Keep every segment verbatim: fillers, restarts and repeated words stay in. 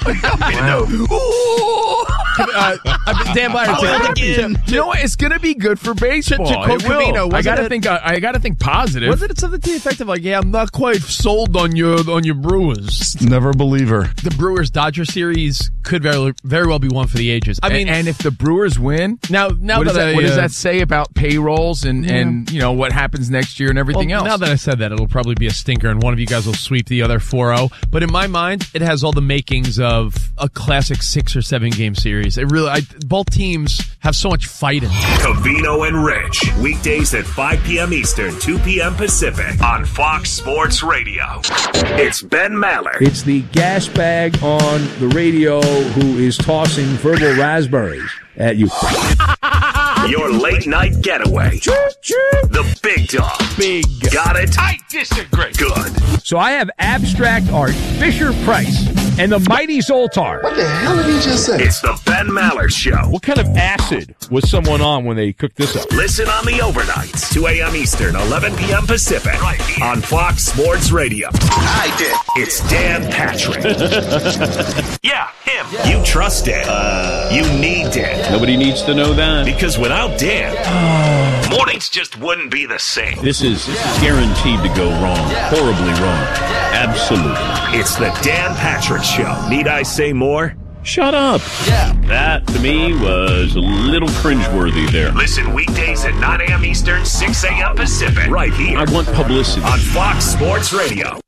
uh, Dan Byer, to, to, to, you know what? It's going to be good for baseball. To, to quote it will. Covino, I got to it, think. Uh, I got to think positive. Wasn't it something to the effect of like, "Yeah, I'm not quite sold on your on your Brewers." Never believe her. The Brewers Dodger series could very very well be one for the ages. I mean, and, and if the Brewers win, now now what, that, does that, I, what does uh, that say about payrolls and, yeah. and you know what happens next year and everything well, else? Now that I said that, it'll probably be a stinker, and one of you guys will sweep the other four oh. But in my mind, it has all the makings of a classic six or seven game series. It really, I, both teams have so much fight in it. Covino and Rich, weekdays at five p.m. Eastern, two p.m. Pacific on Fox Sports Radio. It's Ben Maller. It's the gas bag on the radio who is tossing verbal raspberries at you. Your late night getaway. The big dog. Big. Got it? I disagree. Good. So I have abstract art, Fisher Price, and the mighty Zoltar. What the hell did he just say? It's the Ben Maller Show. What kind of acid was someone on when they cooked this up? Listen on the overnights, two a.m. Eastern, eleven p.m. Pacific, right here on Fox Sports Radio. I did. It's Dan Patrick. Yeah, him. Yeah. You trust Dan. Uh, you need Dan. Nobody needs to know that. Because without Dan, yeah. mornings just wouldn't be the same. This is guaranteed to go wrong. Horribly wrong. Absolutely. It's the Dan Patrick Show. Need I say more? Shut up. Yeah. That, to me, was a little cringeworthy there. Listen weekdays at nine a.m. Eastern, six a.m. Pacific. Right here. I want publicity. On Fox Sports Radio.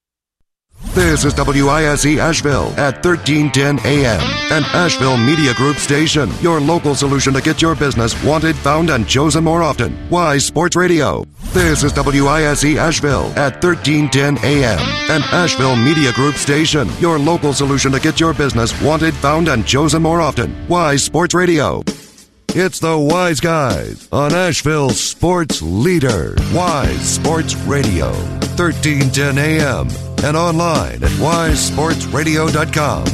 This is W I S E Asheville at thirteen ten A M, an Asheville Media Group station. Your local solution to get your business wanted, found, and chosen more often. Wise Sports Radio. This is W I S E Asheville at thirteen ten A M, an Asheville Media Group station. Your local solution to get your business wanted, found, and chosen more often. Wise Sports Radio. It's the Wise Guys on Asheville's sports leader. Wise Sports Radio, thirteen ten A M, and online at wise sports radio dot com.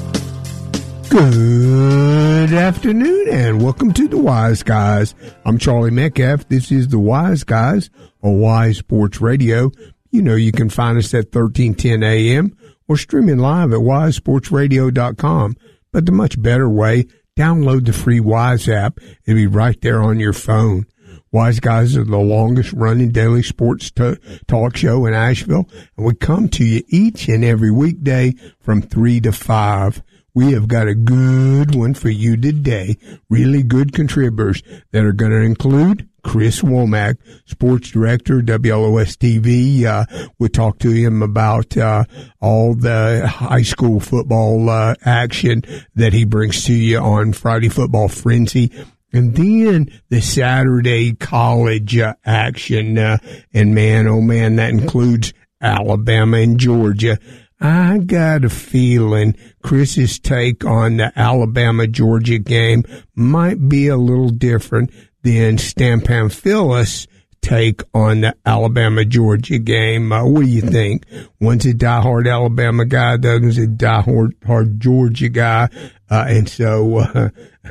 Good afternoon and welcome to the Wise Guys. I'm Charlie Metcalf. This is the Wise Guys on Wise Sports Radio. You know you can find us at thirteen ten A M or streaming live at wise sports radio dot com. But the much better way, download the free Wise app. It'll be right there on your phone. Wise Guys are the longest running daily sports t- talk show in Asheville, and we come to you each and every weekday from three to five. We have got a good one for you today. Really good contributors that are going to include Chris Womack, sports director, W L O S T V. Uh, we'll talk to him about uh, all the high school football uh, action that he brings to you on Friday Football Frenzy. And then the Saturday college uh, action. Uh, and man, oh man, that includes Alabama and Georgia. I got a feeling Chris's take on the Alabama-Georgia game might be a little different than Stan Pamphilus' take on the Alabama-Georgia game. Uh, what do you think? One's a diehard Alabama guy, the other's a diehard hard Georgia guy. Uh, and so uh,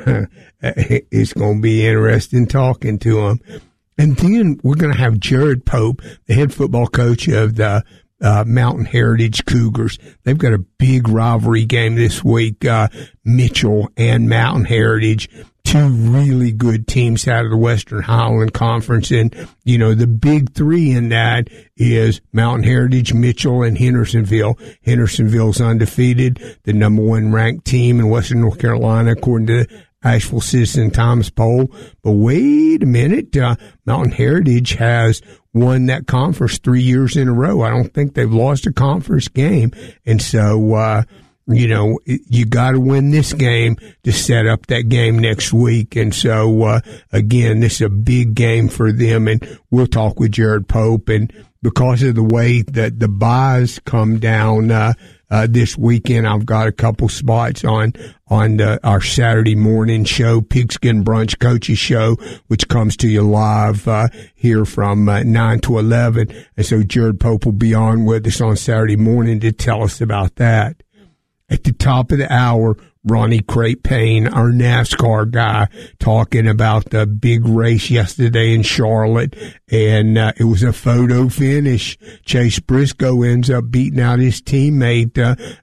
it's going to be interesting talking to him. And then we're going to have Jared Pope, the head football coach of the Uh, Mountain Heritage Cougars. They've got a big rivalry game this week. Uh, Mitchell and Mountain Heritage, two really good teams out of the Western Highland Conference. And, you know, the big three in that is Mountain Heritage, Mitchell, and Hendersonville. Hendersonville's undefeated, the number one ranked team in Western North Carolina, according to Asheville Citizen Times poll. But wait a minute, uh, Mountain Heritage has won that conference three years in a row. I don't think they've lost a conference game. And so, uh, you know, you got to win this game to set up that game next week. And so, uh, again, this is a big game for them. And we'll talk with Jared Pope. And because of the way that the buys come down, uh, Uh, this weekend, I've got a couple spots on on the, our Saturday morning show, Pigskin Brunch Coaches Show, which comes to you live uh, here from uh, nine to eleven. And so Jared Pope will be on with us on Saturday morning to tell us about that. At the top of the hour, Ronnie Crate Payne, our NASCAR guy, talking about the big race yesterday in Charlotte, and uh, it was a photo finish. Chase Briscoe ends up beating out his teammate, uh,